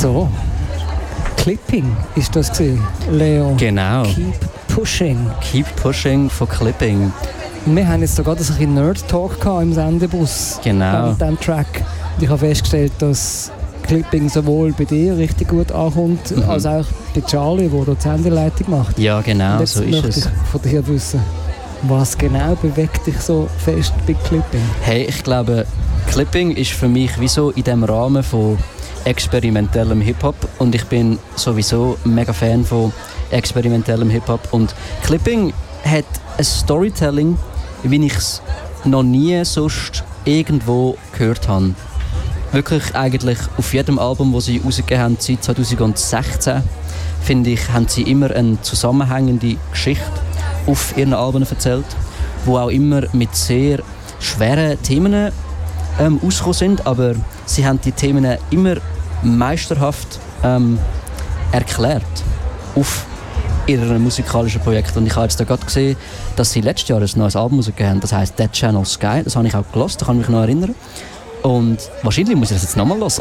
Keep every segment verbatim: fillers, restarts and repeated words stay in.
So. Clipping ist das gewesen, Leo. Genau. Keep Pushing. Keep Pushing von Clipping. Und wir haben jetzt sogar ein bisschen Nerd-Talk im Sendebus. Genau. Mit diesem Track. Und ich habe festgestellt, dass Clipping sowohl bei dir richtig gut ankommt, mhm. als auch bei Charlie, der die Sendeleitung macht. Ja, genau, so ist möchte es. Ich von dir wissen, was genau bewegt dich so fest bei Clipping? Hey, ich glaube, Clipping ist für mich wie so in dem Rahmen von experimentellem Hip-Hop und ich bin sowieso mega Fan von experimentellem Hip-Hop und Clipping hat ein Storytelling, wie ich es noch nie sonst irgendwo gehört habe. Wirklich eigentlich auf jedem Album, das sie rausgegeben haben, seit zwanzig sechzehn, finde ich, haben sie immer eine zusammenhängende Geschichte auf ihren Alben erzählt, die auch immer mit sehr schweren Themen ähm, ausgekommen sind, aber sie haben die Themen immer meisterhaft ähm, erklärt auf ihren musikalischen Projekten. Und ich habe jetzt da gerade gesehen, dass sie letztes Jahr ein neues Album rausgegeben haben, das heisst Dead Channel Sky, das habe ich auch gehört, da kann ich mich noch erinnern. Und wahrscheinlich muss ich das jetzt nochmal hören.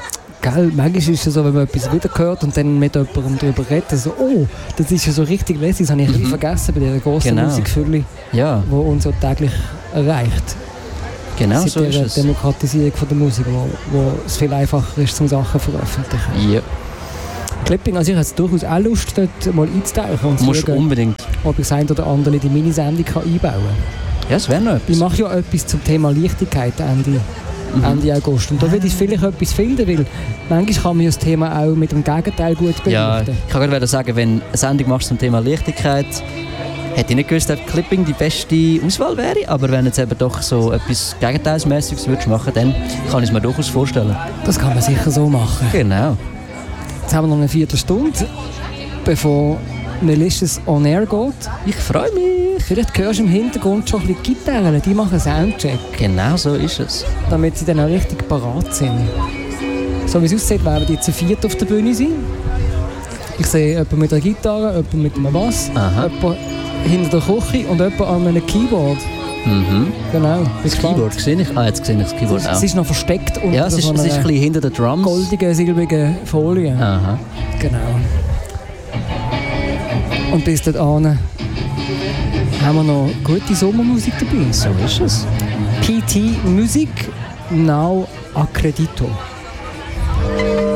Gell, manchmal ist es so, wenn man etwas wieder hört und dann mit jemandem darüber redet, so, oh, das ist ja so richtig lässig, das habe ich mhm. vergessen bei dieser grossen genau. Musikfülle, ja. die uns so täglich erreicht. Genau Seit so ist es. Die Demokratisierung von der Musik, wo, wo es viel einfacher ist, zum Sachen zu veröffentlichen. Ja. Clipping, also ich habe durchaus auch Lust, dort mal einzutauchen und zu schauen, unbedingt. ob ich das ein oder andere in die Minisendung einbauen kann. Ja, das wäre noch etwas. Ich mache ja etwas zum Thema Leichtigkeit Ende, mhm. Ende August. Und da würde ich vielleicht etwas finden, weil manchmal kann man ja das Thema auch mit dem Gegenteil gut beleuchten. Ja, ich kann gerade sagen, wenn du eine Sendung machst zum Thema Leichtigkeit, hätte ich nicht gewusst, dass Clipping die beste Auswahl wäre, aber wenn du jetzt eben doch so etwas Gegenteilsmäßiges würdest machen, dann kann ich es mir durchaus vorstellen. Das kann man sicher so machen. Genau. Jetzt haben wir noch eine Viertelstunde, bevor Melissa's On Air geht. Ich freue mich. Vielleicht hörst du im Hintergrund schon ein bisschen Gitarren, die machen Soundcheck. Genau so ist es. Damit sie dann auch richtig parat sind. So wie es aussieht, werden die zu viert auf der Bühne sein. Ich sehe jemanden mit einer Gitarre, jemanden mit einem Bass, jemanden hinter der Küche und jemanden an einem Keyboard. Mhm. Genau. Das Keyboard sehe ich. Ah, jetzt sehe ich das Keyboard auch. Es ist noch versteckt unter ja, es ist, so einer es ist ein bisschen hinter den Drums. goldigen, silbrigen Folie. Aha. Genau. Und bis dahin haben wir noch gute Sommermusik dabei. So ist es. P T Musik, now Accredito.